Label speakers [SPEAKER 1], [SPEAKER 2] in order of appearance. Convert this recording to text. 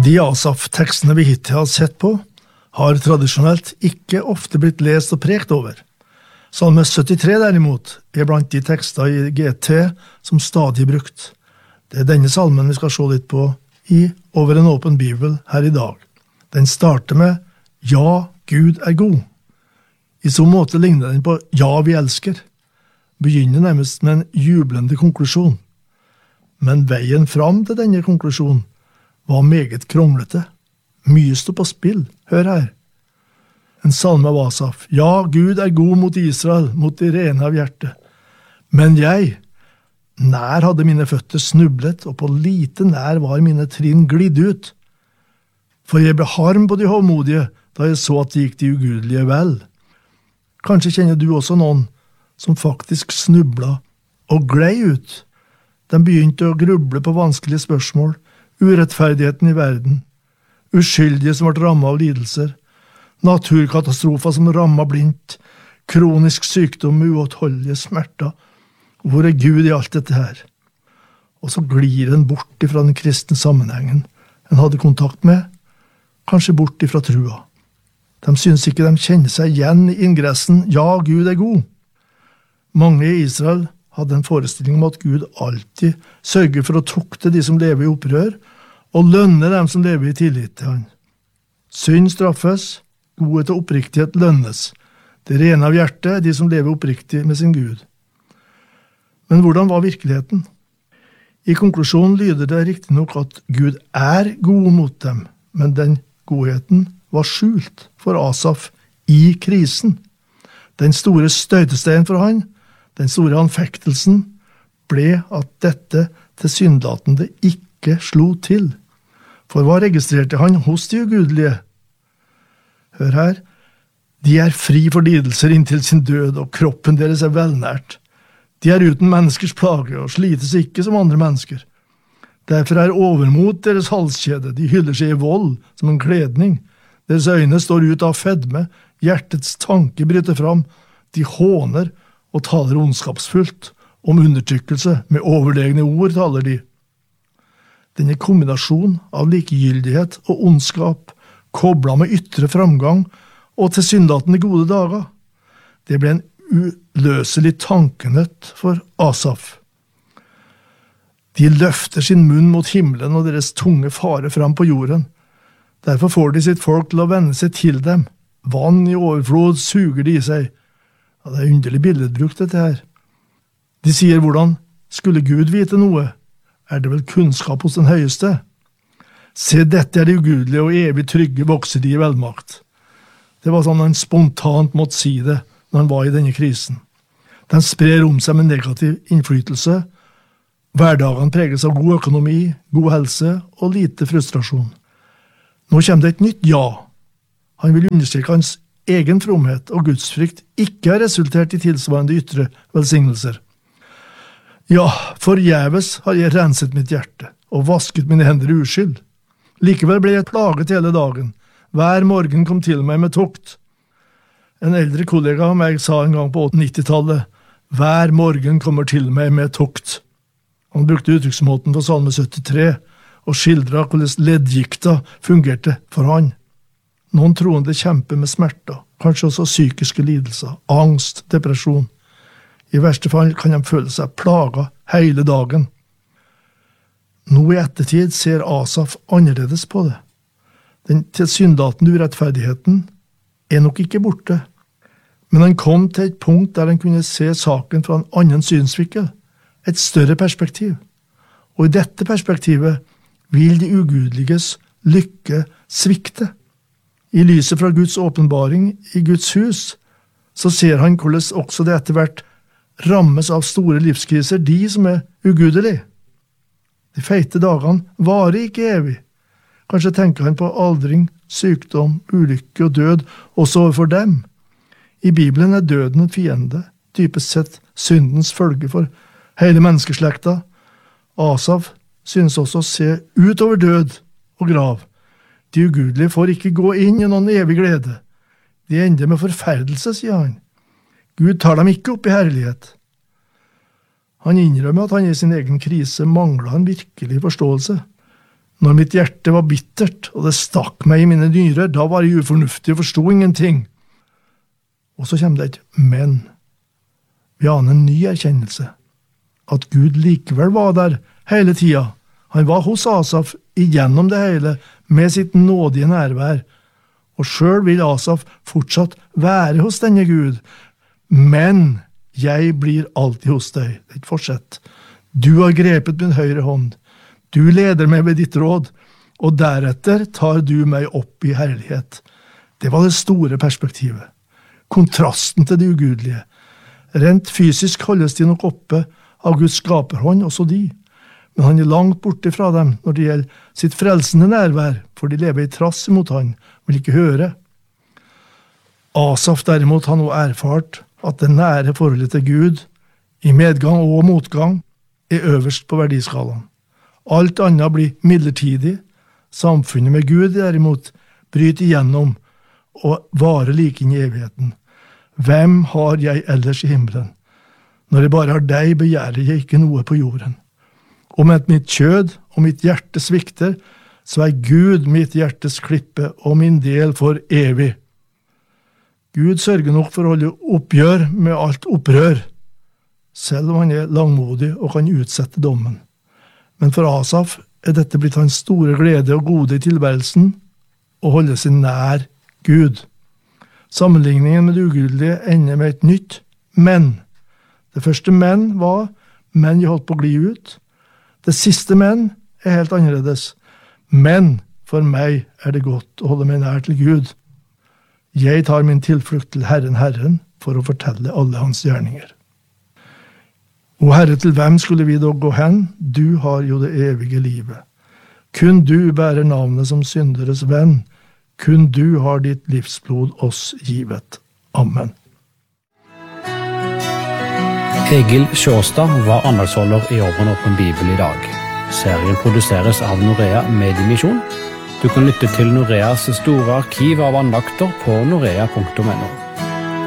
[SPEAKER 1] De Asaf-tekstene vi hittil har sett på, har tradisjonelt ikke ofte blitt lest og prekt over. Salme 73 derimot er blant de tekster i GT som stadig er brukt. Det er denne salmen vi skal se litt på i Over en åpen bibel her i dag. Den starter med «Ja, Gud er god». I så måte ligner den på «Ja, vi elsker». Begynner nærmest med en jublende konklusjon. Men veien fram til denne konklusjonen var meget kronglete. Mye stod på spill. Hør her. En salme av Asaf. «Ja, Gud er god mot Israel, mot de rene av hjerte. Men jeg, nær hadde mine føtter snublet, og på lite nær var mine trinn glidd ut. For jeg ble harm på de hovmodige, da jeg så at det gikk de ugudelige vel. Kanskje kjenner du også noen som faktisk snubla og glei ut. De begynte å gruble på vanskelige spørsmål, urettferdigheten i verden, uskyldige som ble rammet av lidelser, naturkatastrofer som rammet blindt, kronisk sykdom med uåtholdelige smerter. Hvor er Gud i alt dette her? Og så glir en bort ifra den kristne sammenhengen en hadde kontakt med, kanskje bort ifra trua. De synes ikke de kjenner seg igjen i ingressen «Ja, Gud er god». Mange i Israel hadde en forestilling om at Gud alltid sørger for å tukte de som lever i opprør, og lønne dem som lever i tillit til han. Synd straffes, godhet og oppriktighet lønnes. Det rene av hjertet er de som lever oppriktig med sin Gud. Men hvordan var virkeligheten? I konklusjonen lyder det riktig nok at Gud er god mot dem, men den godheten var skjult for Asaf i krisen. Den store støytesteinen for han, den store anfektelsen, ble at dette tilsynelatende ikke slo til. For hva registrerte han hos de ugudelige? Hør her, de er fri for lidelser inntil sin død, og kroppen deres er velnært. De er uten menneskers plage, og slites ikke som andre mennesker. Derfor er overmot deres halskjede, de hyller seg i vold som en kledning. Deres øyne står ut av fedme, hjertets tanke bryter fram, de håner og taler ondskapsfullt. Om undertrykkelse, med overlegne ord taler de. Denne kombinasjon av likegyldighet og ondskap, koblet med ytre framgang og tilsynelatende gode dager, det ble en uløselig tankenøtt for Asaf. De løfter sin munn mot himmelen, og deres tunge farer fram på jorden. Derfor får de sitt folk til å vende seg til dem. Vann i overflod suger de i seg. Ja, det er underlig billedbruk dette her. De sier hvordan skulle Gud vite noe? Er det vel kunnskap hos den høyeste? Se, dette er de ugudelige og evig trygge vokser de i velmakt. Det var sånn han spontant måtte si det når han var i denne krisen. Den sprer om seg med negativ innflytelse. Hverdagene preges av god økonomi, god helse og lite frustrasjon. Nå kommer det et nytt ja. Han vil understreke hans egen fromhet og gudsfrykt ikke har resultert i tilsvarende ytre velsignelser. Ja, forgjeves har jeg renset mitt hjerte og vasket mine hender i uskyld. Likevel ble jeg plaget hele dagen. Hver morgen kom til meg med tukt. En eldre kollega av meg sa en gang på 90-tallet, hver morgen kommer til meg med tukt. Han brukte uttrykksmåten på salme 73 og skildret hvordan leddgikta fungerte for han. Noen troende kjemper med smerter, kanskje også psykiske lidelser, angst, depresjon. I verste fall kan de føle seg plaget hele dagen. Nå i ettertid ser Asaf annerledes på det. Den tilsynelatende urettferdigheten er nok ikke borte, men han kom til et punkt der han kunne se saken fra en annen synsvinkel, et større perspektiv. Og i dette perspektivet vil de ugudeliges lykke svikte. I lyset fra Guds åpenbaring i Guds hus, så ser han hvordan også det etter hvert rammes av store livskriser, de som er ugudelige. De feite dagene varer ikke evig. Kanskje tenker han på aldring, sykdom, ulykke og død, også overfor dem. I Bibelen er døden en fiende, dypest sett syndens følge for hele menneskeslekta. Asaf synes også å se utover død og grav. De ugudelige får ikke gå inn i noen evig glede. De ender med forferdelse, sier han. Gud tar dem ikke opp i herlighet. Han innrømmer at han i sin egen krise mangler en virkelig forståelse. Når mitt hjerte var bittert, og det stakk meg i mine nyrer, da var jeg ufornuftig og forstod ingenting. Og så kommer det et men. Vi aner en ny erkjennelse. At Gud likevel var der hele tida. Han var hos Asaf igjennom det hele, med sitt nådige nærvær. Og selv vil Asaf fortsatt være hos denne Gud. Men jeg blir alltid hos deg. Det er et forsett. Du har grepet min høyre hånd. Du leder meg ved ditt råd, og deretter tar du meg opp i herlighet. Det var det store perspektivet. Kontrasten til det ugudelige. Rent fysisk holdes de nok oppe av Guds skaperhånd, også de. Men han er langt borte fra dem når det gjelder sitt frelsende nærvær, for de lever i trass imot han, vil ikke høre. Asaf derimot har nå erfart at det nære forholdet til Gud, i medgang og motgang, er øverst på verdiskalaen. Alt annet blir midlertidig. Samfunnet med Gud derimot bryter igjennom og varer like inn i evigheten. Hvem har jeg ellers i himmelen? Når jeg bare har deg, begjærer jeg ikke noe på jorden. Om et mitt kjød og mitt hjerte svikter, så er Gud mitt hjertes klippe og min del for evig. Gud sørger nok for å holde oppgjør med alt opprør, selv om han er langmodig og kan utsette dommen. Men for Asaf er dette blitt hans store glede og gode i tilværelsen, å holde seg nær Gud. Sammenligningen med det ugudelige ender med et nytt men. Det første men var men jeg holdt på å gli ut. Det siste men er helt annerledes. Men for meg er det godt å holde meg nær til Gud. Jeg tar min tilflukt til Herren for å fortelle alle hans gjerninger. O Herre, til hvem skulle vi da gå hen? Du har jo det evige livet. Kun du bærer navnet som synderes venn. Kun du har ditt livsblod oss givet. Amen.
[SPEAKER 2] Egil Sjåstad var andagsholder i Åpen Åpen Bibel i dag. Serien produseres av Norea Mediemisjon. Du kan lytte til Noreas store arkiv av andakter på norea.no.